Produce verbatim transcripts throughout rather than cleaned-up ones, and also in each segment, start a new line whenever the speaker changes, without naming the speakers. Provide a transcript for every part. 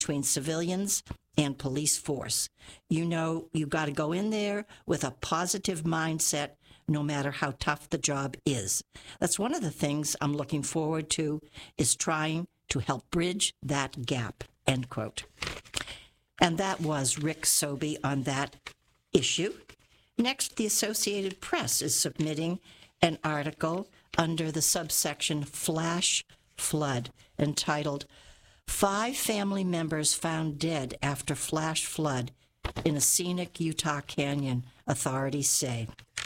between civilians and police force. You know, you got to go in there with a positive mindset, no matter how tough the job is. That's one of the things I'm looking forward to, is trying to help bridge that gap, end quote. And that was Rick Sobey on that issue. Next, the Associated Press is submitting an article under the subsection Flash Flood, entitled Five Family Members Found Dead After Flash Flood in a Scenic Utah Canyon, Authorities Say.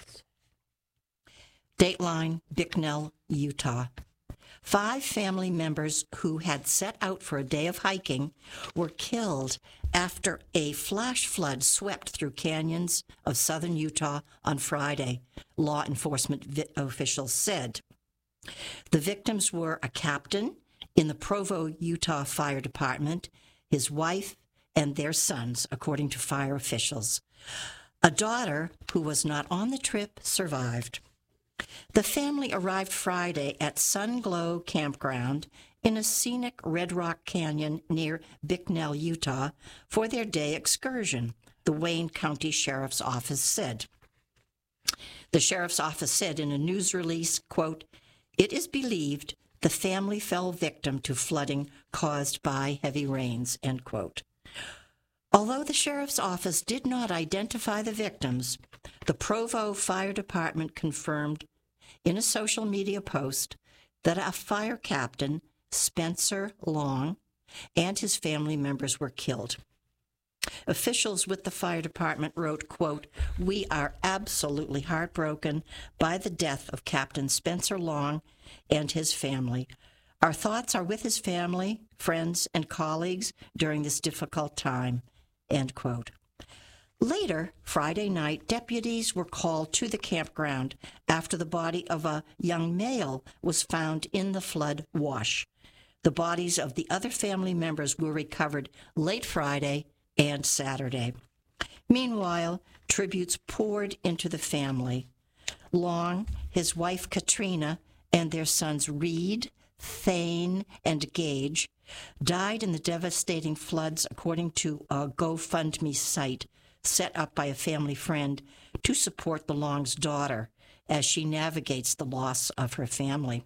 Dateline, Bicknell, Utah. Five family members who had set out for a day of hiking were killed after a flash flood swept through canyons of southern Utah on Friday, law enforcement vi- officials said. The victims were a captain in the Provo, Utah Fire Department, his wife, and their sons, according to fire officials. A daughter who was not on the trip survived. The family arrived Friday at Sunglow Campground in a scenic Red Rock Canyon near Bicknell, Utah, for their day excursion, the Wayne County Sheriff's Office said. The Sheriff's Office said in a news release, quote, "It is believed the family fell victim to flooding caused by heavy rains," end quote. Although the Sheriff's Office did not identify the victims, the Provo Fire Department confirmed in a social media post that a fire captain, Spencer Long, and his family members were killed. Officials with the fire department wrote, quote, "We are absolutely heartbroken by the death of Captain Spencer Long and his family. Our thoughts are with his family, friends, and colleagues during this difficult time," end quote. Later, Friday night, deputies were called to the campground after the body of a young male was found in the flood wash. The bodies of the other family members were recovered late Friday and Saturday. Meanwhile, tributes poured into the family. Long, his wife Katrina, and their sons Reed, Thane, and Gage died in the devastating floods, according to a GoFundMe site set up by a family friend to support the Long's daughter as she navigates the loss of her family.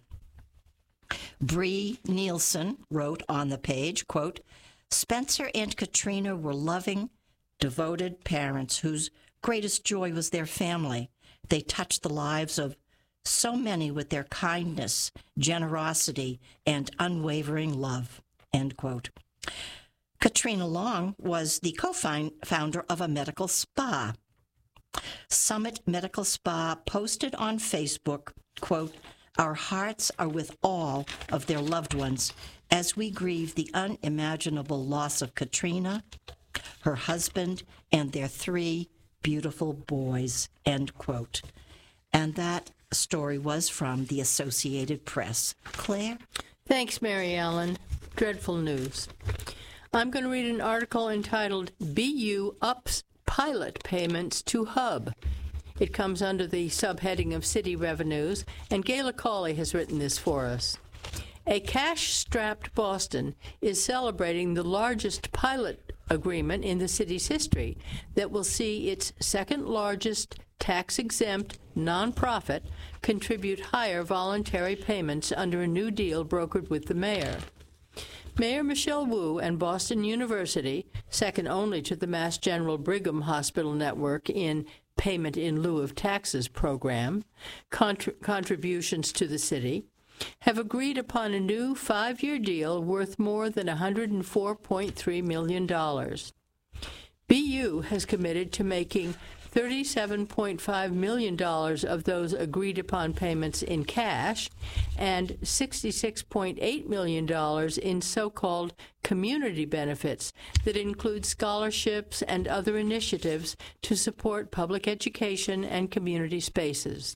Bree Nielsen wrote on the page, quote, "Spencer and Katrina were loving, devoted parents whose greatest joy was their family. They touched the lives of so many with their kindness, generosity, and unwavering love," end quote. Katrina Long was the co-founder of a medical spa. Summit Medical Spa posted on Facebook, quote, "Our hearts are with all of their loved ones as we grieve the unimaginable loss of Katrina, her husband, and their three beautiful boys," end quote. And that story was from the Associated Press. Claire?
Thanks, Mary Ellen. Dreadful news. I'm going to read an article entitled B U Ups Pilot Payments to Hub. It comes under the subheading of City Revenues, and Gayla Cawley has written this for us. A cash-strapped Boston is celebrating the largest pilot agreement in the city's history that will see its second-largest tax-exempt nonprofit contribute higher voluntary payments under a new deal brokered with the mayor. Mayor Michelle Wu and Boston University, second only to the Mass General Brigham Hospital Network in Payment in Lieu of Taxes program, contr- contributions to the city, have agreed upon a new five-year deal worth more than one hundred four point three million dollars. B U has committed to making thirty-seven point five million dollars of those agreed-upon payments in cash and sixty-six point eight million dollars in so-called community benefits that include scholarships and other initiatives to support public education and community spaces.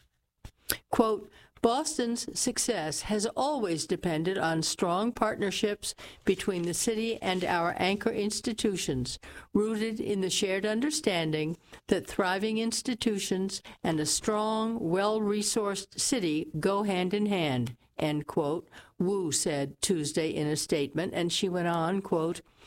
Quote, Boston's success has always depended on strong partnerships between the city and our anchor institutions, rooted in the shared understanding that thriving institutions and a strong, well-resourced city go hand in hand, end quote, Wu said Tuesday in a statement, and she went on, quote,